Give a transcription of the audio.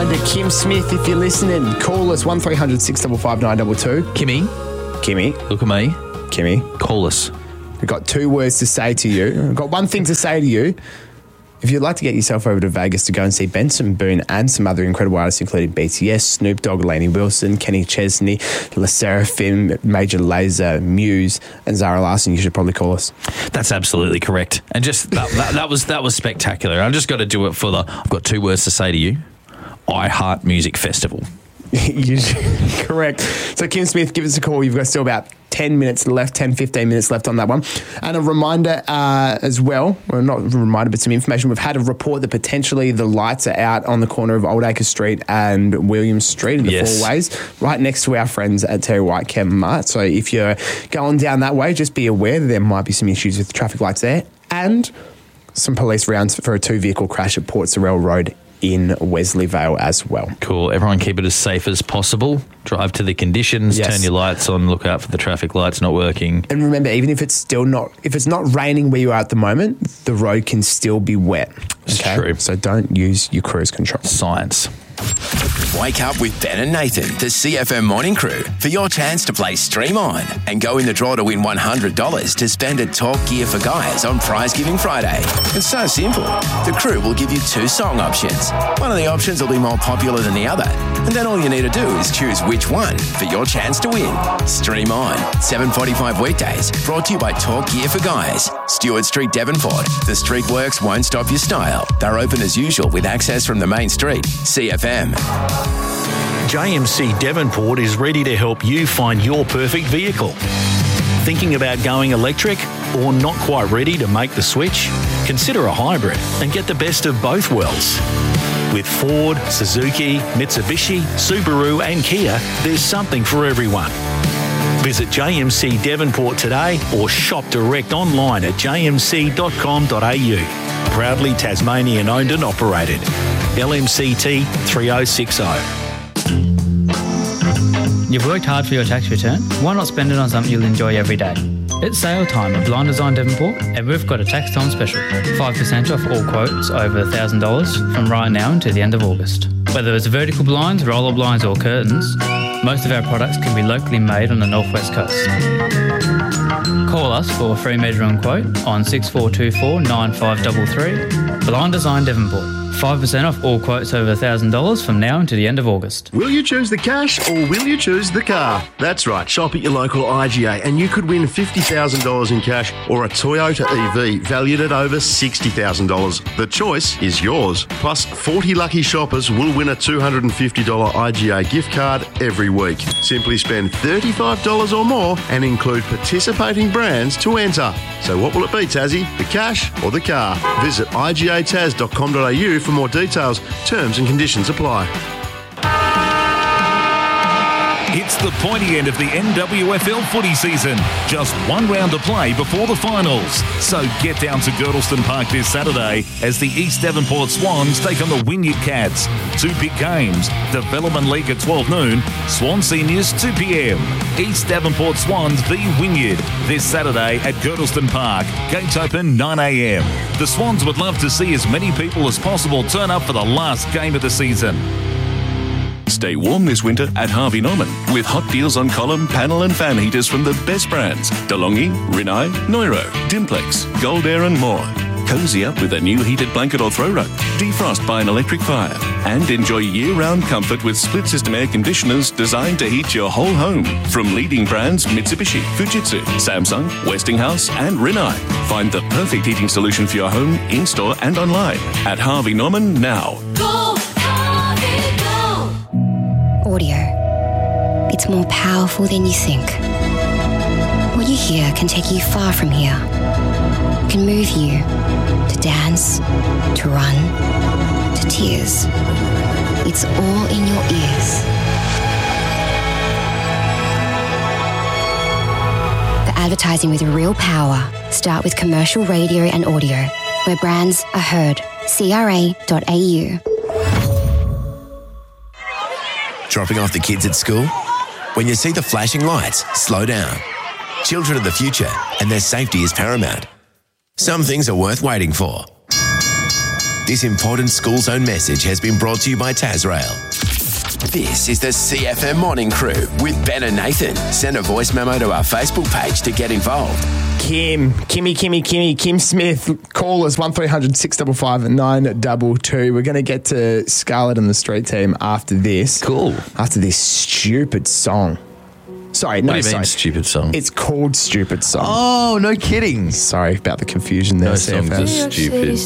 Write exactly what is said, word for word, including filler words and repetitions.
reminder, Kim Smith, if you're listening, call us one three hundred six five five nine two two. Kimmy, Kimmy, look at me. Kimmy, Call us. we've got two words to say to you. We've got one thing to say to you. If you'd like to get yourself over to Vegas to go and see Benson Boone and some other incredible artists, including B T S, Snoop Dogg, Lainey Wilson, Kenny Chesney, La Seraphim, Major Lazer, Muse, and Zara Larsson, you should probably call us. That's absolutely correct. And just that, that, that was that was spectacular. I've just got to do it for the. I've got two words to say to you. I Heart Music Festival. You should, correct. So Kim Smith, give us a call. You've got still about ten minutes left, ten, fifteen minutes left on that one. And a reminder uh, as well, well, not a reminder, but some information. We've had a report that potentially the lights are out on the corner of Oldacre Street and Williams Street in the Yes. Four Ways, right next to our friends at Terry White Chem Mart. So if you're going down that way, just be aware that there might be some issues with the traffic lights there. And some police rounds for a two-vehicle crash at Port Sorrel Road in Wesleyvale as well. Cool. Everyone keep it as safe as possible. Drive to the conditions. Yes. Turn your lights on. Look out for the traffic lights not working. And remember, even if it's still not, if it's not raining where you are at the moment, the road can still be wet. It's true. So don't use your cruise control. Science. Wake up with Ben and Nathan, the C F M Morning Crew, for your chance to play Stream On and go in the draw to win one hundred dollars to spend at Talk Gear for Guys on Prize Giving Friday. It's so simple. The crew will give you two song options. One of the options will be more popular than the other, and then all you need to do is choose which one for your chance to win. Stream On, seven forty-five weekdays, brought to you by Talk Gear for Guys. Stewart Street, Devonport. The street works won't stop your style. They're open as usual with access from the main street. C F M. J M C Devonport is ready to help you find your perfect vehicle. Thinking about going electric or not quite ready to make the switch? Consider a hybrid and get the best of both worlds. With Ford, Suzuki, Mitsubishi, Subaru and Kia, there's something for everyone. Visit J M C Devonport today or shop direct online at j m c dot com dot a u. Proudly Tasmanian owned and operated. L M C T three oh six oh. You've worked hard for your tax return. Why not spend it on something you'll enjoy every day? It's sale time at Blind Design Devonport, and we've got a tax time special. five percent off all quotes over one thousand dollars from right now until the end of August. Whether it's vertical blinds, roller blinds or curtains, most of our products can be locally made on the northwest coast. Call us for a free measuring quote on six four two four nine five three three. Blind Design Devonport. five percent off all quotes over one thousand dollars from now until the end of August. Will you choose the cash or will you choose the car? That's right, shop at your local I G A and you could win fifty thousand dollars in cash or a Toyota E V valued at over sixty thousand dollars. The choice is yours. Plus, forty lucky shoppers will win a two hundred fifty dollars I G A gift card every week. Simply spend thirty-five dollars or more and include participating brands to enter. So what will it be, Tassie? The cash or the car? Visit i g a taz dot com dot a u for more details. Terms and conditions apply. It's the pointy end of the N W F L footy season. Just one round to play before the finals. So get down to Girdleston Park this Saturday as the East Devonport Swans take on the Wynyard Cats. Two big games. Development League at twelve noon. Swan Seniors two p.m. East Devonport Swans v Wynyard this Saturday at Girdleston Park. Gates open nine a.m. The Swans would love to see as many people as possible turn up for the last game of the season. Stay warm this winter at Harvey Norman with hot deals on column, panel and fan heaters from the best brands. DeLonghi, Rinnai, Neuro, Dimplex, Gold Air and more. Cozy up with a new heated blanket or throw rug. Defrost by an electric fire. And enjoy year-round comfort with split-system air conditioners designed to heat your whole home. From leading brands Mitsubishi, Fujitsu, Samsung, Westinghouse and Rinnai. Find the perfect heating solution for your home, in-store and online at Harvey Norman now. Go, Harvey, go! Audio. It's more powerful than you think. What you hear can take you far from here. Can move you to dance, to run, to tears. It's all in your ears. The advertising with real power. Start with commercial radio and audio, where brands are heard. C R A dot A U. Dropping off the kids at school? When you see the flashing lights, slow down. Children are the future, and their safety is paramount. Some things are worth waiting for. This important school zone message has been brought to you by Tasrail. This is the C F M Morning Crew with Ben and Nathan. Send a voice memo to our Facebook page to get involved. Kim, Kimmy, Kimmy, Kimmy, Kim Smith, call us one three hundred six five five nine two two. We're going to get to Scarlett and the Street Team after this. Cool. After this stupid song. Sorry, no, What do you sorry. mean, stupid song? It's called Stupid Song. Oh, no kidding. Sorry about the confusion there, No C F M. songs are stupid.